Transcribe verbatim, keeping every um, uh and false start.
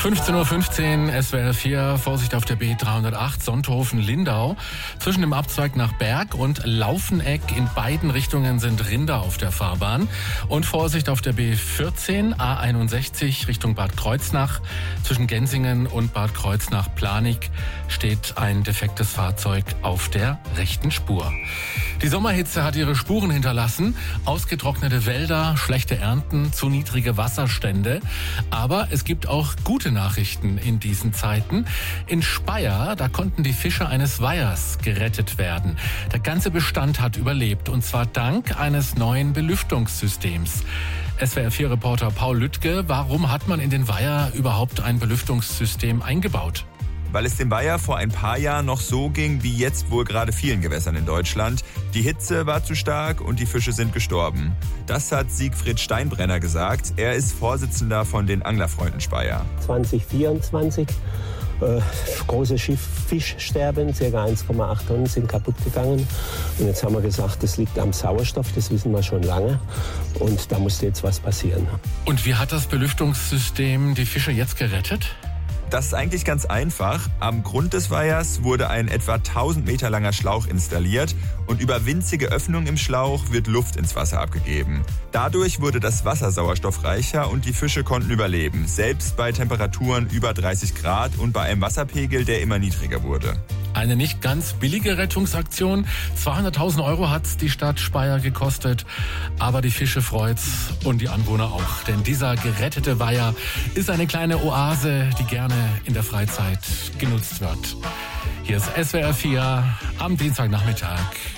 fünfzehn Uhr fünfzehn, S W R vier, Vorsicht auf der B dreihundertacht, Sonthofen-Lindau. Zwischen dem Abzweig nach Berg und Laufeneck in beiden Richtungen sind Rinder auf der Fahrbahn. Und Vorsicht auf der B vierzehn, A einundsechzig Richtung Bad Kreuznach. Zwischen Gensingen und Bad Kreuznach-Planig steht ein defektes Fahrzeug auf der rechten Spur. Die Sommerhitze hat ihre Spuren hinterlassen. Ausgetrocknete Wälder, schlechte Ernten, zu niedrige Wasserstände. Aber es gibt auch gute Nachrichten in diesen Zeiten. In Speyer, da konnten die Fische eines Weihers gerettet werden. Der ganze Bestand hat überlebt, und zwar dank eines neuen Belüftungssystems. S W R vier Reporter Paul Lüttke, warum hat man in den Weiher überhaupt ein Belüftungssystem eingebaut? Weil es dem Weiher vor ein paar Jahren noch so ging, wie jetzt wohl gerade vielen Gewässern in Deutschland. Die Hitze war zu stark und die Fische sind gestorben. Das hat Siegfried Steinbrenner gesagt. Er ist Vorsitzender von den Anglerfreunden Speyer. zwanzig vierundzwanzig, äh, große Schiff, Fischsterben, ca. eins Komma acht Tonnen sind kaputt gegangen. Und jetzt haben wir gesagt, das liegt am Sauerstoff, das wissen wir schon lange. Und da musste jetzt was passieren. Und wie hat das Belüftungssystem die Fische jetzt gerettet? Das ist eigentlich ganz einfach. Am Grund des Weihers wurde ein etwa tausend Meter langer Schlauch installiert und über winzige Öffnungen im Schlauch wird Luft ins Wasser abgegeben. Dadurch wurde das Wasser sauerstoffreicher und die Fische konnten überleben, selbst bei Temperaturen über dreißig Grad und bei einem Wasserpegel, der immer niedriger wurde. Eine nicht ganz billige Rettungsaktion. zweihunderttausend Euro hat's die Stadt Speyer gekostet. Aber die Fische freut's und die Anwohner auch. Denn dieser gerettete Weiher ist eine kleine Oase, die gerne in der Freizeit genutzt wird. Hier ist S W R vier am Dienstagnachmittag.